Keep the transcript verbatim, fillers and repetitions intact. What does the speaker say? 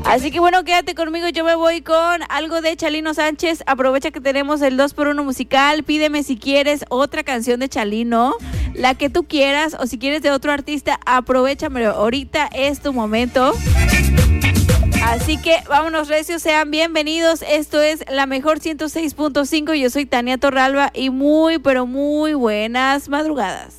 Así que bueno, quédate conmigo, yo me voy con algo de Chalino Sánchez. Aprovecha que tenemos el dos por uno musical. Pídeme si quieres otra canción de Chalino, la que tú quieras, o si quieres de otro artista, aprovechamelo. Ahorita es tu momento. Así que vámonos recios, sean bienvenidos. Esto es La Mejor ciento seis punto cinco. Yo soy Tania Torralba y muy, pero muy buenas madrugadas.